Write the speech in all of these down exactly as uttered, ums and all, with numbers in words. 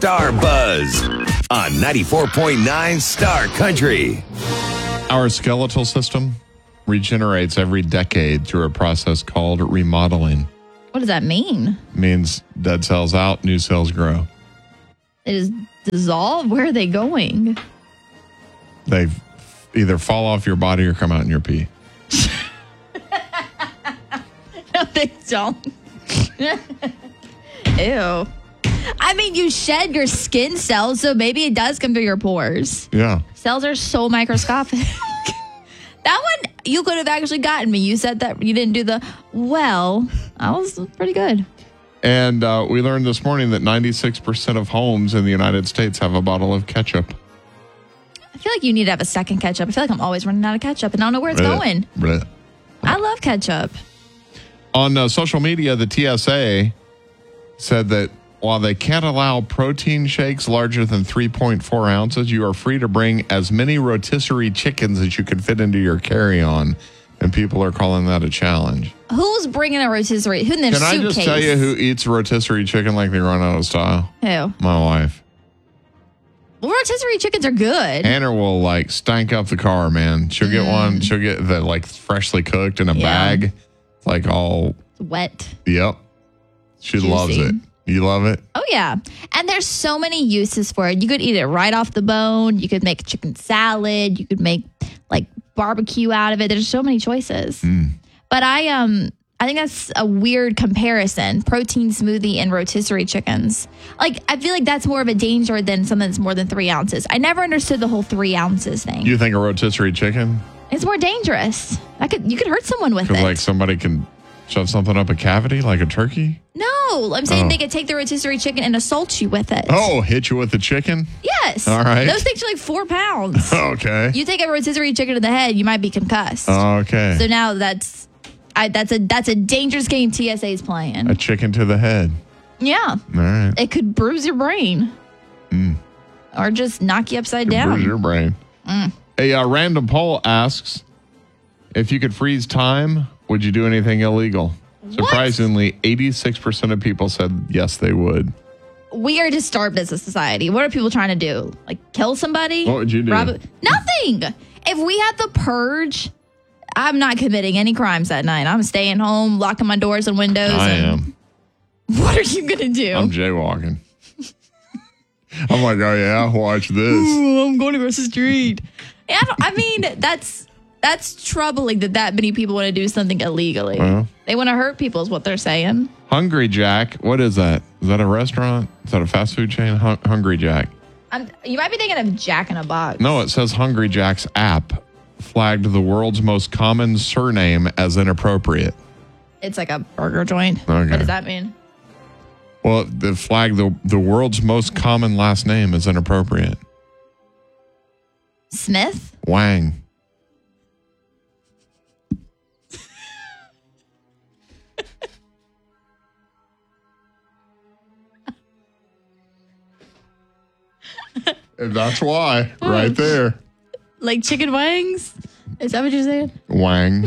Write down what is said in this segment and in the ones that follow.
Star Buzz on ninety-four point nine Star Country. Our skeletal system regenerates every decade through a process called remodeling. What does that mean? It means dead cells out, new cells grow. It is dissolve? Where are they going? They either fall off your body or come out in your pee. No, they don't. Ew. I mean, you shed your skin cells, so maybe it does come through your pores. Yeah. Cells are so microscopic. That one, you could have actually gotten me. You said that you didn't do the, well, I was pretty good. And uh, we learned this morning that ninety-six percent of homes in the United States have a bottle of ketchup. I feel like you need to have a second ketchup. I feel like I'm always running out of ketchup, and I don't know where it's Blech. going. Blech. I love ketchup. On uh, social media, the T S A said that while they can't allow protein shakes larger than three point four ounces, you are free to bring as many rotisserie chickens as you can fit into your carry-on. And people are calling that a challenge. Who's bringing a rotisserie? Who in their Can suitcase? I just tell you who eats rotisserie chicken like they run out of style? Who? My wife. Well, rotisserie chickens are good. Hannah will like stank up the car, man. She'll get Mm. one. She'll get the like freshly cooked in a Yeah. bag. It's like all, It's wet. yep. She Juicy. loves it. You love it? Oh, yeah. And there's so many uses for it. You could eat it right off the bone. You could make chicken salad. You could make like barbecue out of it. There's so many choices. Mm. But I um I think that's a weird comparison. Protein smoothie and rotisserie chickens. Like, I feel like that's more of a danger than something that's more than three ounces. I never understood the whole three ounces thing. You think a rotisserie chicken? It's more dangerous. I could you could hurt someone with it. Because like somebody can shove something up a cavity like a turkey? No, I'm saying Oh. they could take the rotisserie chicken and assault you with it. Oh, hit you with the chicken? Yes. All right. Those things are like four pounds. Okay. You take a rotisserie chicken to the head, you might be concussed. Okay. So now that's, I that's a that's a dangerous game T S A's playing. A chicken to the head. Yeah, All right. it could bruise your brain, Mm. or just knock you upside Could down. bruise your brain. Mm. A uh, random poll asks, if you could freeze time, would you do anything illegal? Surprisingly, eighty-six percent of people said yes, they would. We are just starved as a society. What are people trying to do? Like kill somebody? What would you do? Rob a- Nothing. If we had the purge, I'm not committing any crimes that night. I'm staying home, locking my doors and windows. I and am. What are you gonna do? I'm jaywalking. I'm like, oh yeah, watch this. Ooh, I'm going across the street. Yeah, I, don't, I mean, that's that's troubling that that many people want to do something illegally. Well. They want to hurt people is what they're saying. Hungry Jack, what is that? Is that a restaurant? Is that a fast food chain? Hun- Hungry Jack. I'm, you might be thinking of Jack in a Box. No, it says Hungry Jack's app flagged the world's most common surname as inappropriate. It's like a burger joint. Okay. What does that mean? Well, the flag the the world's most common last name is inappropriate. Smith? Wang. And that's why, right there. Like chicken wangs? Is that what you're saying? Wang.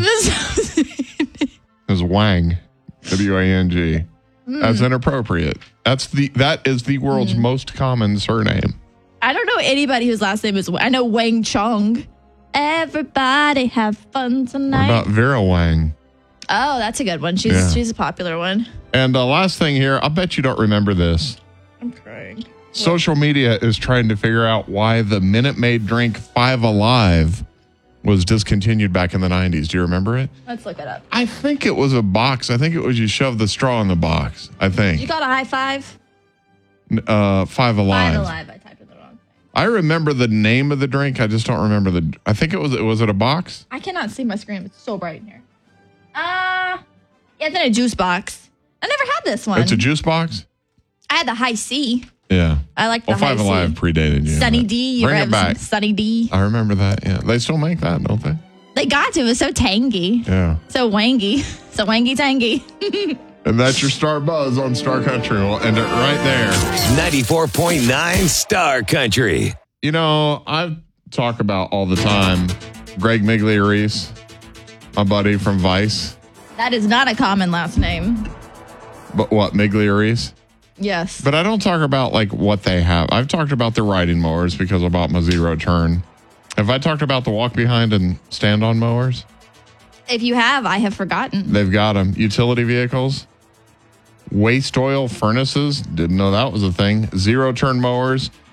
Is Wang. W A N G. That's inappropriate. That's the that is the world's Mm. most common surname. I don't know anybody whose last name is Wang. I know Wang Chung. Everybody have fun What tonight. about Vera Wang? Oh, that's a good one. She's Yeah. she's a popular one. And uh, last thing here, I bet you don't remember this. I'm crying. Social media is trying to figure out why the Minute Maid drink Five Alive was discontinued back in the nineties. Do you remember it? Let's look it up. I think it was a box. I think it was you shove the straw in the box. I You think. call it a high five? Uh, Five Alive. Five Alive. I typed in the wrong thing. I remember the name of the drink. I just don't remember the. I think it was. Was it a box? I cannot see my screen. It's so bright in here. Uh, yeah, it's in a juice box. I never had this one. It's a juice box. I had the high C. Yeah. I like the Well, high Five C. Alive predated you. Sunny but- D. You Bring ever it have back. some Sunny D? I remember that. Yeah, they still make that, don't they? They got to. It was so tangy. Yeah. So wangy. So wangy tangy. And that's your Star Buzz on Star Country. We'll end it right there. ninety-four point nine Star Country. You know, I talk about all the time Greg Migliorese, my buddy from Vice. That is not a common last name. But what, Migliorese? Yes. But I don't talk about like what they have. I've talked about the riding mowers because I bought my zero turn. Have I talked about the walk behind and stand on mowers? If you have, I have forgotten. They've got them. Utility vehicles, waste oil furnaces. Didn't know that was a thing. Zero turn mowers,